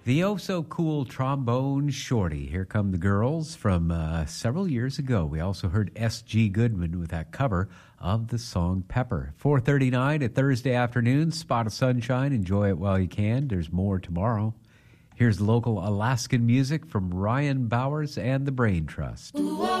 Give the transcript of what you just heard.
The oh-so-cool Trombone Shorty. Here come the girls from several years ago. We also heard S.G. Goodman with that cover of the song Pepper. 4:39 at Thursday afternoon. Spot of sunshine. Enjoy it while you can. There's more tomorrow. Here's local Alaskan music from Ryan Bowers and the Brain Trust.